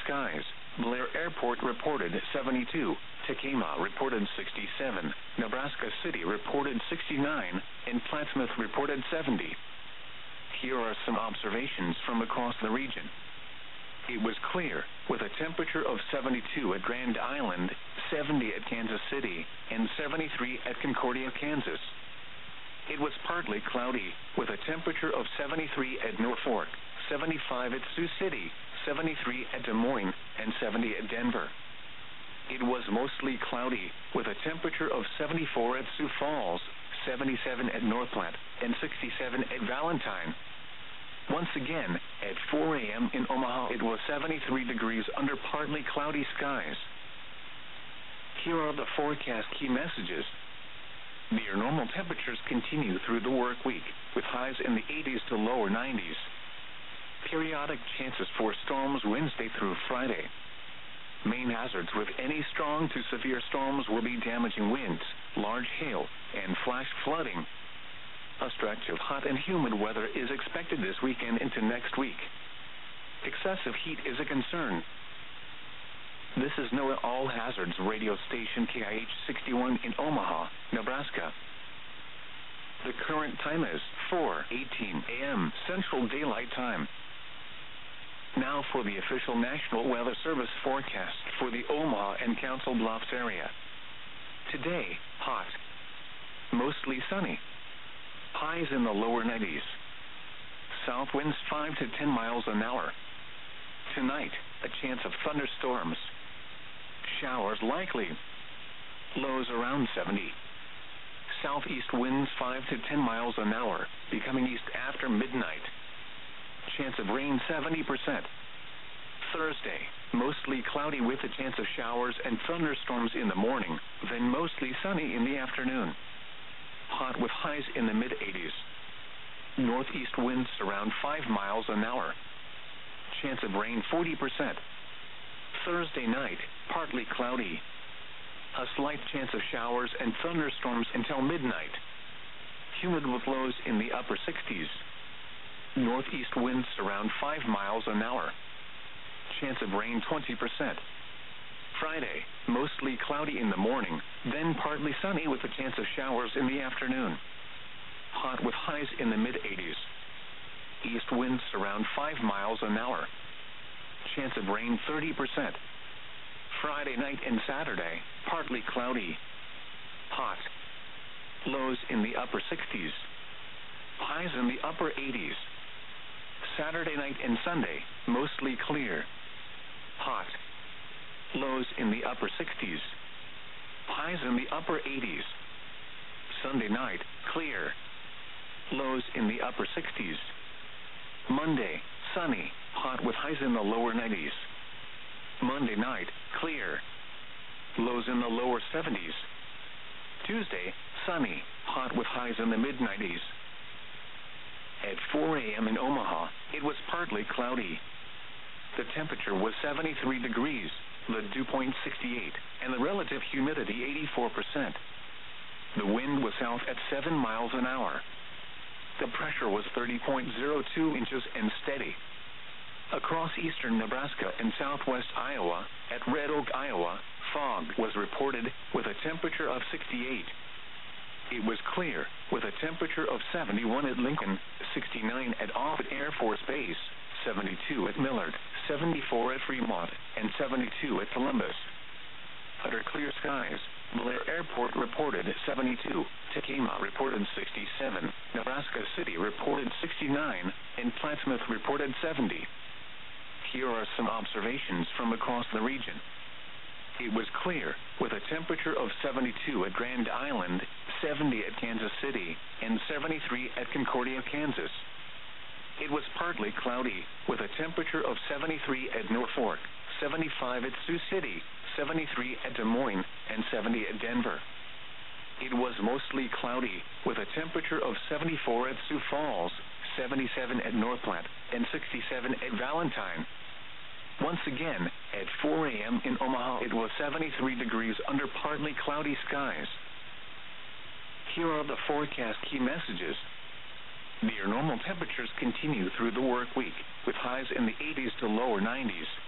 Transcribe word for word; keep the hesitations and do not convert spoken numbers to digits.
skies. Blair Airport reported seventy-two. Tacoma reported sixty-seven. Nebraska City reported sixty-nine. And Plattsmouth reported seventy. Here are some observations from across the region. It was clear, with a temperature of seventy-two at Grand Island, seventy at Kansas City, and seventy-three at Concordia, Kansas. It was partly cloudy, with a temperature of seventy-three at Norfolk, seventy-five at Sioux City, seventy-three at Des Moines, and seventy at Denver. It was mostly cloudy, with a temperature of seventy-four at Sioux Falls, seventy-seven at North Platte, and sixty-seven at Valentine. Once again, at four a m in Omaha it was seventy-three degrees under partly cloudy skies. Here are the forecast key messages. Near normal temperatures continue through the work week, with highs in the eighties to lower nineties. Periodic chances for storms Wednesday through Friday. Main hazards with any strong to severe storms will be damaging winds, large hail, and flash flooding. A stretch of hot and humid weather is expected this weekend into next week. Excessive heat is a concern. This is NOAA All Hazards radio station K I H sixty-one in Omaha, Nebraska. The current time is four eighteen a m Central Daylight Time. Now for the official National Weather Service forecast for the Omaha and Council Bluffs area. Today, hot. Mostly sunny. Highs in the lower nineties. South winds five to ten miles an hour. Tonight, a chance of thunderstorms. Showers likely. Lows around seventy. Southeast winds five to ten miles an hour, becoming east after midnight. Chance of rain seventy percent. Thursday, mostly cloudy with a chance of showers and thunderstorms in the morning, then mostly sunny in the afternoon. Hot with highs in the mid-eighties. Northeast winds around five miles an hour. Chance of rain forty percent. Thursday night, partly cloudy. A slight chance of showers and thunderstorms until midnight. Humid with lows in the upper sixties. Northeast winds around five miles an hour. Chance of rain twenty percent. Friday, mostly cloudy in the morning, then partly sunny with a chance of showers in the afternoon. Hot with highs in the mid-eighties. East winds around five miles an hour. Chance of rain thirty percent. Friday night and Saturday, partly cloudy. Hot. Lows in the upper sixties. Highs in the upper eighties. Saturday night and Sunday, mostly clear. Hot. Lows in the upper sixties. Highs in the upper eighties. Sunday night, clear. Lows in the upper sixties. Monday, sunny, hot with highs in the lower nineties. Monday night, clear. Lows in the lower seventies. Tuesday, sunny, hot with highs in the mid-nineties. At four a m in Omaha, it was partly cloudy. The temperature was seventy-three degrees, the dew point sixty-eight, and the relative humidity eighty-four percent. The wind was south at seven miles an hour. The pressure was thirty point zero two inches and steady. Across eastern Nebraska and southwest Iowa, at Red Oak, Iowa, fog was reported with a temperature of sixty-eight. It was clear, with a temperature of seventy-one at Lincoln, sixty-nine at Offutt Air Force Base, seventy-two at Millard, seventy-four at Fremont, and seventy-two at Columbus. Under clear skies, Blair Airport reported seventy-two, Tacoma reported sixty-seven, Nebraska City reported sixty-nine, and Plattsmouth reported seventy. Here are some observations from across the region. It was clear, with a temperature of seventy-two at Grand Island, seventy at Kansas City, and seventy-three at Concordia, Kansas. It was partly cloudy, with a temperature of seventy-three at Norfolk, seventy-five at Sioux City, seventy-three at Des Moines, and seventy at Denver. It was mostly cloudy, with a temperature of seventy-four at Sioux Falls, seventy-seven at North Platte, and sixty-seven at Valentine. Once again, at four a m in Omaha it was seventy-three degrees under partly cloudy skies. Here are the forecast key messages. Near normal temperatures continue through the work week, with highs in the eighties to lower nineties.